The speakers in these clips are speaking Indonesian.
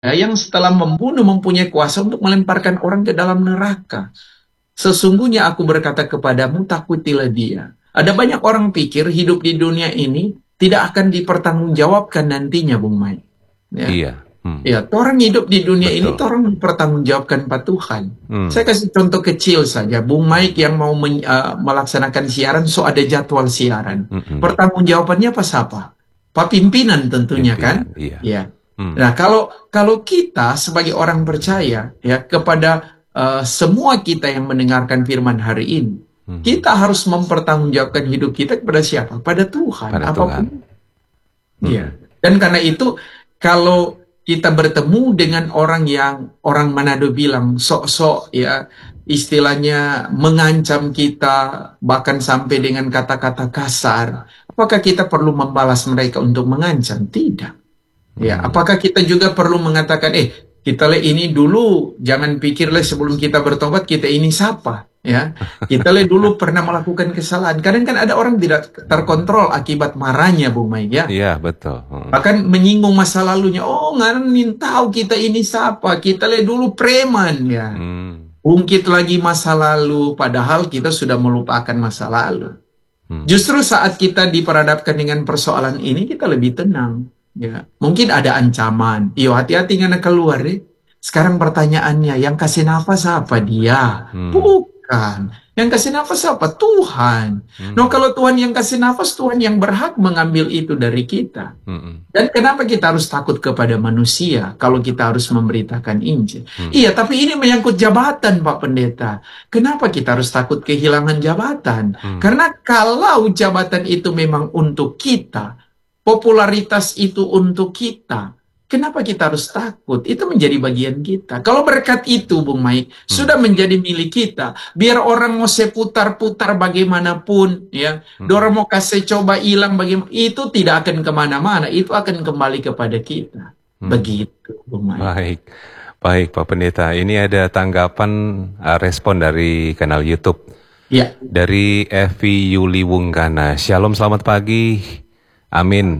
yang setelah membunuh mempunyai kuasa untuk melemparkan orang ke dalam neraka. Sesungguhnya aku berkata kepadamu, takutilah dia. Ada banyak orang pikir hidup di dunia ini tidak akan dipertanggungjawabkan nantinya, Bung Mai. Ya, Iya. ya, orang hidup di dunia ini, Betul. orang dipertanggungjawabkan Pak Tuhan. Saya Hmm. kasih contoh kecil saja, Bung Mike yang mau melaksanakan siaran, so ada jadwal siaran. Mm-mm. Pertanggungjawabannya apa siapa? Pak pimpinan tentunya kan? Pimpinan, iya. Ya. Hmm. Nah, kalau kita sebagai orang percaya ya kepada semua kita yang mendengarkan firman hari ini, Mhm. kita harus mempertanggungjawabkan hidup kita kepada siapa? Pada Tuhan, Pada Tuhan. apapun. Iya. Mm-mm. Dan karena itu, kalau kita bertemu dengan orang yang orang Manado bilang sok-sok ya, istilahnya mengancam kita, bahkan sampai dengan kata-kata kasar, apakah kita perlu membalas mereka untuk mengancam? Tidak. Ya, apakah kita juga perlu mengatakan, kita ini dulu, jangan pikirlah sebelum kita bertobat kita ini siapa, ya. Kita dulu pernah melakukan kesalahan. Kadang kan ada orang tidak terkontrol akibat marahnya, Bung Mai, ya. Iya, betul. Bahkan menyinggung masa lalunya. Oh, nganin tahu kita ini siapa? Kita dulu preman, ya. Hmm. Ungkit lagi masa lalu, padahal kita sudah melupakan masa lalu. Hmm. Justru saat kita diperhadapkan dengan persoalan ini, kita lebih tenang. Ya, mungkin ada ancaman. Iyo, hati-hati nggak keluar deh. Sekarang pertanyaannya, yang kasih nafas apa dia? Bukan. Yang kasih nafas apa? Tuhan. No, kalau Tuhan yang kasih nafas, Tuhan yang berhak mengambil itu dari kita. Dan kenapa kita harus takut kepada manusia kalau kita harus memberitakan Injil? Iya, tapi ini menyangkut jabatan, Pak Pendeta. Kenapa kita harus takut kehilangan jabatan? Karena kalau jabatan itu memang untuk kita, popularitas itu untuk kita, kenapa kita harus takut? Itu menjadi bagian kita. Kalau berkat itu, Bung Maik, sudah menjadi milik kita. Biar orang mau seputar-putar bagaimanapun, ya, orang mau kasih coba hilang bagaimana, itu tidak akan kemana-mana. Itu akan kembali kepada kita. Begitu, Bung Maik. Baik. Baik, Pak Pendeta. Ini ada tanggapan respon dari kanal YouTube. Ya. Dari Evi Yuli Wungkana. Shalom, selamat pagi. Amin.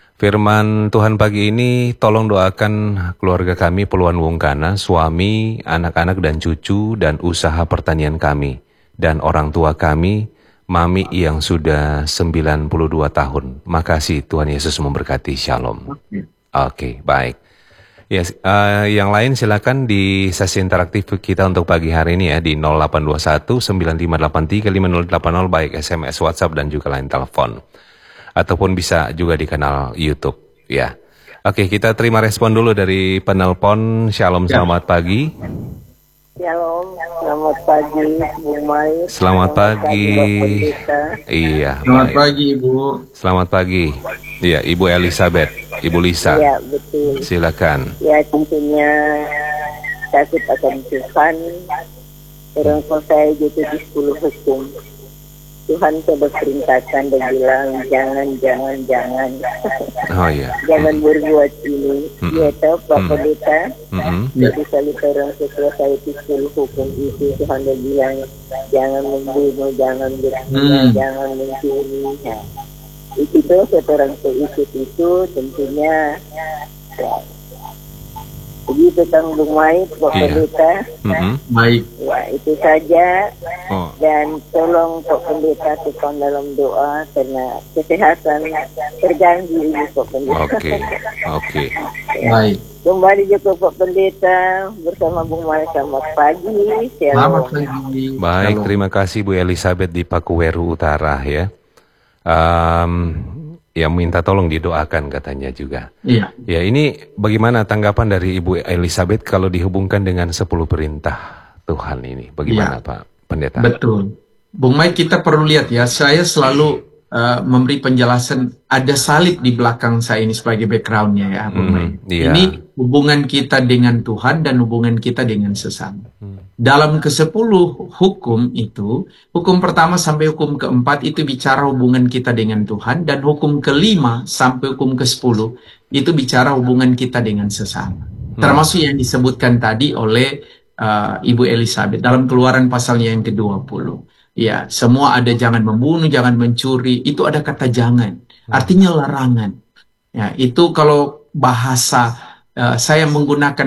Firman Tuhan pagi ini, tolong doakan keluarga kami Puluhan Wungkana, suami, anak-anak dan cucu, dan usaha pertanian kami. Dan orang tua kami, Mami yang sudah 92 tahun. Makasih, Tuhan Yesus memberkati. Shalom. Oke, baik. Yes, yang lain silakan di sesi interaktif kita untuk pagi hari ini ya, di 0821 9583 5080, baik SMS, WhatsApp, dan juga lain telepon. Ataupun bisa juga di kanal YouTube, ya. Oke, kita terima respon dulu dari penelpon. Shalom, selamat pagi. Shalom, selamat pagi, Bung Mai. Selamat pagi. Iya. Selamat pagi, Ibu. Selamat pagi. Iya, Ibu Elizabeth, Ibu Lisa. Iya, betul. Silakan. Ya, tentunya takut akan Tuhan. Orang tua saya gitu di 10 hukum. Tuhan sudah perintahkan dan bilang jangan. Oh iya. Jangan berbuat ini. Ya tahu Pak Pendeta. Jadi kalau orang setelah saya itu 10 hukum itu Tuhan sudah bilang jangan membunuh, jangan berzina, jangan mencuri. Nah, itu tuh orang ikut itu tentunya. Ya, begitu Bung Mai, Pak Pendeta. Baik. Ya, itu saja. Oh. Dan tolong Pak Pendeta tukang dalam doa karena kesehatan terganggu ini Pak Pendeta. Oke. Ya. Baik. Kembali juga Pak Pendeta bersama Bung Mai, selamat pagi. Selamat pagi. Baik, terima kasih Bu Elizabeth di Pakuweru Utara ya. Ya minta tolong didoakan katanya juga. Iya. Ya, ini bagaimana tanggapan dari Ibu Elizabeth kalau dihubungkan dengan 10 perintah Tuhan ini? Bagaimana Pak Pendeta? Betul. Bung Mike, kita perlu lihat ya, saya selalu memberi penjelasan, ada salib di belakang saya ini sebagai backgroundnya ya, Bung Mike. Iya. Ini hubungan kita dengan Tuhan dan hubungan kita dengan sesama. Dalam ke-10 hukum itu, hukum pertama sampai hukum ke-4 itu bicara hubungan kita dengan Tuhan, dan hukum ke-5 sampai hukum ke-10 itu bicara hubungan kita dengan sesama. Termasuk yang disebutkan tadi oleh Ibu Elizabeth dalam Keluaran pasalnya yang ke-20. Ya, semua ada jangan membunuh, jangan mencuri, itu ada kata jangan. Artinya larangan. Ya, itu kalau bahasa saya menggunakan